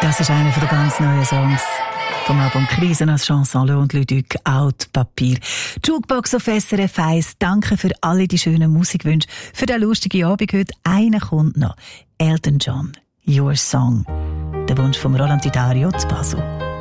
Das ist einer der ganz neuen Songs vom Album «Krisen als Chanson» und Luduc «Out Papier». Jukebox auf SRF 1. Danke für alle die schönen Musikwünsche. Für den lustigen Abend heute. Einer kommt noch. Elton John, «Your Song». Der Wunsch von Roland Didario zu Basel.